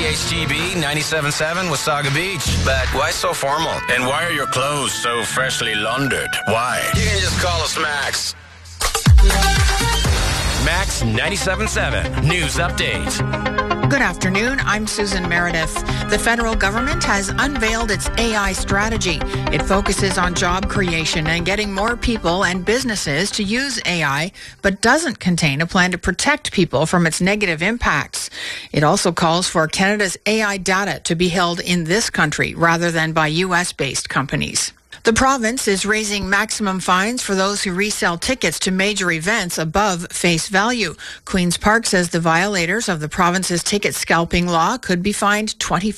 CHGB 97.7 Wasaga Beach. But why so formal? And why are your clothes so freshly laundered? Why? You can just call us Max. Max 97.7 News Update. Good afternoon. I'm Susan Meredith. The federal government has unveiled its AI strategy. It focuses on job creation and getting more people and businesses to use AI, but doesn't contain a plan to protect people from its negative impacts. It also calls for Canada's AI data to be held in this country rather than by U.S.-based companies. The province is raising maximum fines for those who resell tickets to major events above face value. Queen's Park says the violators of the province's ticket scalping law could be fined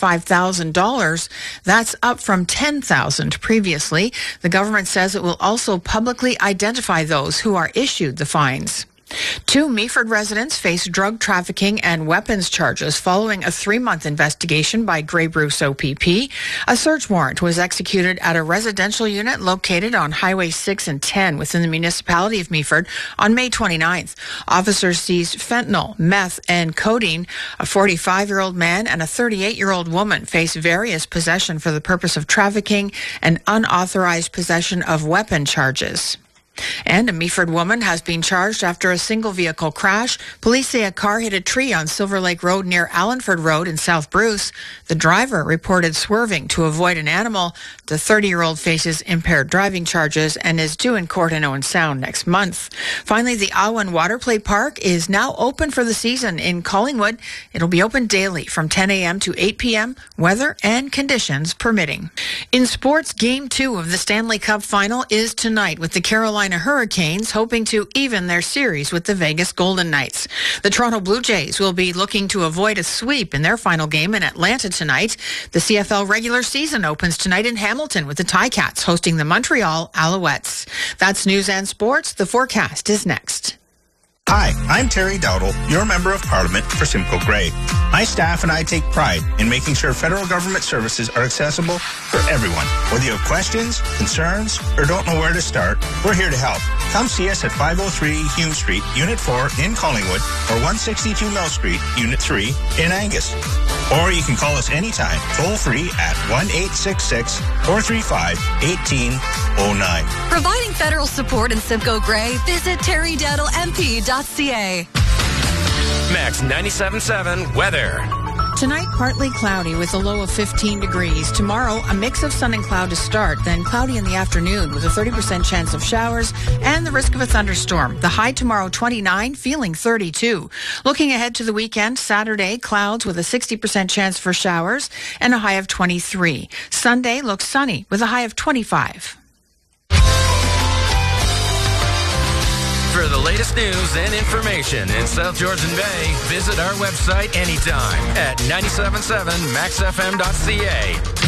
$25,000. That's up from $10,000 previously. The government says it will also publicly identify those who are issued the fines. 2 Meaford residents face drug trafficking and weapons charges following a 3-month investigation by Grey Bruce OPP. A search warrant was executed at a residential unit located on Highway 6 and 10 within the municipality of Meaford on May 29th. Officers seized fentanyl, meth, and codeine. A 45-year-old man and a 38-year-old woman face various possession for the purpose of trafficking and unauthorized possession of weapon charges. And a Meaford woman has been charged after a single vehicle crash. Police say a car hit a tree on Silver Lake Road near Allenford Road in South Bruce. The driver reported swerving to avoid an animal. The 30-year-old faces impaired driving charges and is due in court in Owen Sound next month. Finally, the Awen Water Play Park is now open for the season in Collingwood. It'll be open daily from 10 a.m. to 8 p.m., weather and conditions permitting. In sports, Game 2 of the Stanley Cup Final is tonight with the Carolina Hurricanes hoping to even their series with the Vegas Golden Knights. The Toronto Blue Jays will be looking to avoid a sweep in their final game in Atlanta tonight. The CFL regular season opens tonight in Hamilton with the Ticats hosting the Montreal Alouettes. That's news and sports. The forecast is next. Hi, I'm Terry Dowdle, your Member of Parliament for Simcoe Grey. My staff and I take pride in making sure federal government services are accessible for everyone. Whether you have questions, concerns, or don't know where to start, we're here to help. Come see us at 503 Hume Street, Unit 4 in Collingwood, or 162 Mill Street, Unit 3 in Angus. Or you can call us anytime, toll-free at 1-866-435-1809. Providing federal support in Simcoe Grey, visit terrydowdlemp.ca. Max 97.7 weather. Tonight, partly cloudy with a low of 15 degrees. Tomorrow, a mix of sun and cloud to start, then cloudy in the afternoon with a 30% chance of showers and the risk of a thunderstorm. The high tomorrow, 29, feeling 32. Looking ahead to the weekend, Saturday, clouds with a 60% chance for showers and a high of 23. Sunday looks sunny with a high of 25. For the latest news and information in South Georgian Bay, visit our website anytime at 977maxfm.ca.